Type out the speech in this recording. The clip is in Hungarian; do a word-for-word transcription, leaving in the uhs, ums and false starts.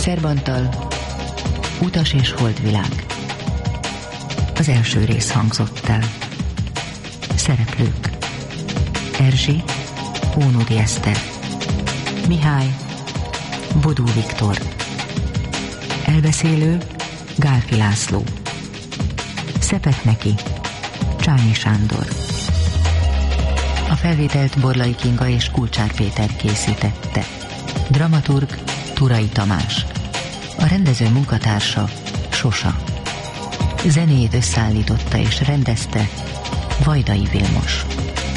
Szerbantal Utas és Holdvilág. Az első rész hangzott el. Szereplők: Erzsi, Ónodi Eszter, Mihály, Bodó Viktor, elbeszélő Gálfi László, Szepetneki Csányi Sándor. A felvételt Borlai Kinga és Kulcsár Péter készítette. Dramaturg Turai Tamás. A rendező munkatársa Sosa. Zenét összeállította és rendezte Vajdai Vilmos.